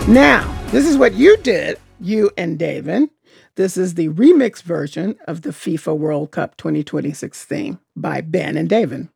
Now, this is what you did, you and David. This is the remix version of the FIFA World Cup 2026 theme by Ben and David.